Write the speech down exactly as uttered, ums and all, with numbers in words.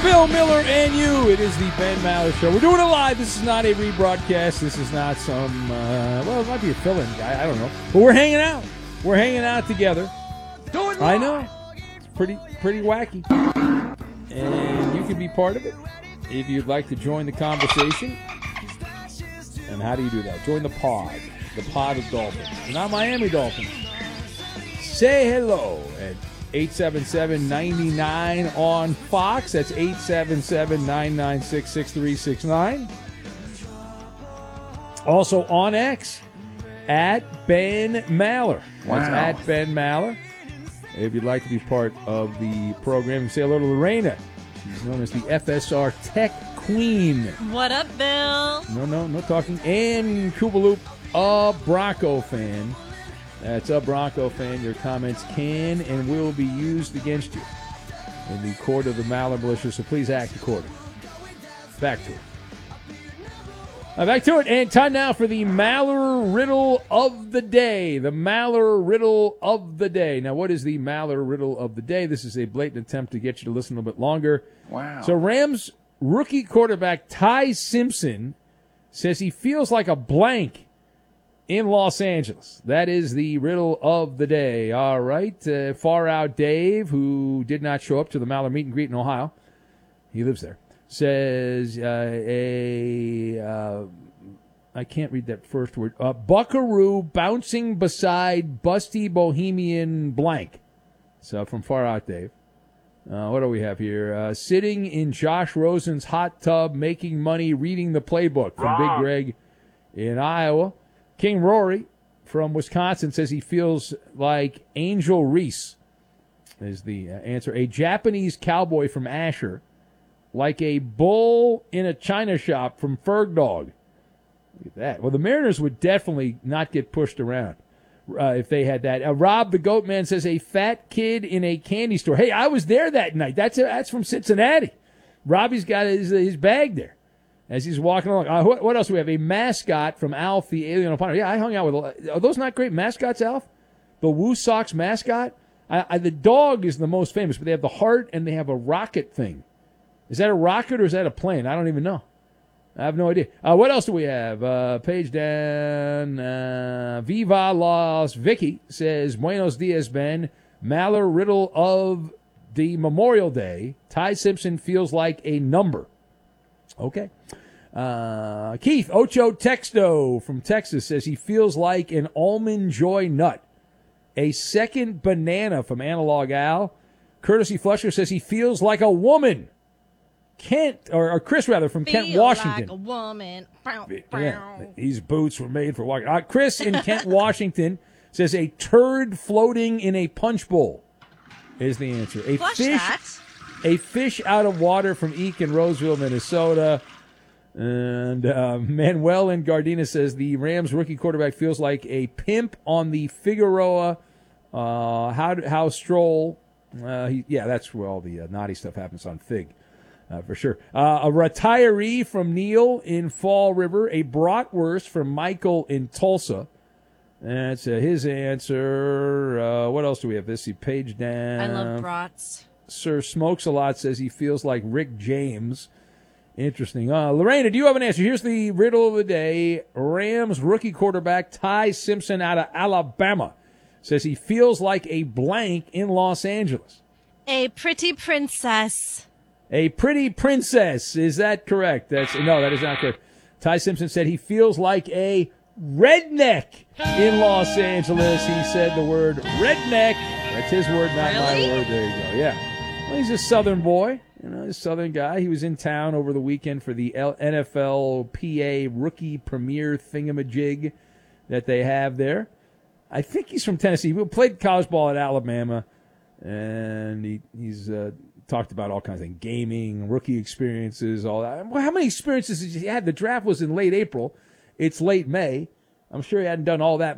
Bill Miller and you. It is the Ben Maller Show. We're doing it live. This is not a rebroadcast. This is not some, uh, well, it might be a fill-in guy. I don't know. But we're hanging out. We're hanging out together. I know. It's pretty, pretty wacky. And you can be part of it if you'd like to join the conversation. And how do you do that? Join the pod. The pod of Dolphins. You're not Miami Dolphins. Say hello at eight seven seven, nine nine on Fox. That's eight seven seven, nine nine six, six three six nine. Also on X, at Ben Maller. That's Wow. at Ben Maller. If you'd like to be part of the program, say hello to Lorena. She's known as the F S R Tech Queen. What up, Bill? No, no, no talking. And Kubaloop, a Bronco fan. That's a Bronco fan. Your comments can and will be used against you in the court of the Maller Militia, so please act accordingly. Back to it. Uh, back to it, and time now for the Maller Riddle of the Day. The Maller Riddle of the Day. Now, what is the Maller Riddle of the Day? This is a blatant attempt to get you to listen a little bit longer. Wow. So Rams rookie quarterback Ty Simpson says he feels like a blank in Los Angeles. That is the riddle of the day. All right. Uh, far out Dave, who did not show up to the Maller meet and greet in Ohio. He lives there. Says uh, a, uh, I can't read that first word, uh, buckaroo bouncing beside busty bohemian blank. So from far out Dave. Uh, what do we have here? Uh, sitting in Josh Rosen's hot tub, making money, reading the playbook from Big Greg in Iowa. King Rory from Wisconsin says he feels like Angel Reese is the answer. A Japanese cowboy from Asher, like a bull in a china shop from Ferg Dog. Look at that. Well, the Mariners would definitely not get pushed around uh, if they had that. Uh, Rob the Goat Man says a fat kid in a candy store. Hey, I was there that night. That's that's from Cincinnati. Robbie's got his, his bag there as he's walking along. Uh, what, what else do we have? A mascot from Alf, the alien opponent. Yeah, I hung out with. Are those not great mascots, Alf? The Woo Sox mascot. I, I, the dog is the most famous, but they have the heart and they have a rocket thing. Is that a rocket or is that a plane? I don't even know. I have no idea. Uh, what else do we have? Uh, page down. Uh, Viva Las Vicky says, Buenos dias, Ben. Maller riddle of the Memorial Day. Ty Simpson feels like a number. Okay. Uh, Keith Ocho Texto from Texas says he feels like an almond joy nut. A second banana from Analog Al. Courtesy Flusher says he feels like a woman. Kent, or, or Chris rather, from Feel Kent, Washington. like a woman. Bow, Yeah, bow. these boots were made for walking. Uh, Chris in Kent, Washington says a turd floating in a punch bowl is the answer. A Flush fish, that. a fish out of water from Eek in Roseville, Minnesota. And uh, Manuel in Gardena says the Rams rookie quarterback feels like a pimp on the Figueroa. Uh, how how Stroll? Uh, he, yeah, that's where all the uh, naughty stuff happens on Fig. Uh, for sure. Uh, a retiree from Neil in Fall River. A bratwurst from Michael in Tulsa. That's uh, his answer. Uh, what else do we have? This see page down. I love brats. Sir Smokes a Lot says he feels like Rick James. Interesting. Uh, Lorena, do you have an answer? Here's the riddle of the day. Rams rookie quarterback Ty Simpson out of Alabama says he feels like a blank in Los Angeles. A pretty princess. A pretty princess. Is that correct? That's no, that is not correct. Ty Simpson said he feels like a redneck in Los Angeles. He said the word redneck. That's his word, not Really? my word. There you go. Yeah. Well, he's a Southern boy. You know, a Southern guy. He was in town over the weekend for the L- N F L P A rookie premier thingamajig that they have there. I think he's from Tennessee. He played college ball at Alabama, and he, he's uh, talked about all kinds of things, gaming, rookie experiences, all that. Well, how many experiences did he have? The draft was in late April. It's late May. I'm sure he hadn't done all that